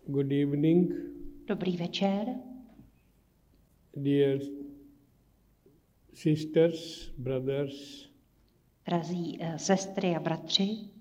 Good evening, Dobrý večer, dear sisters, brothers. drazí sestry a bratři.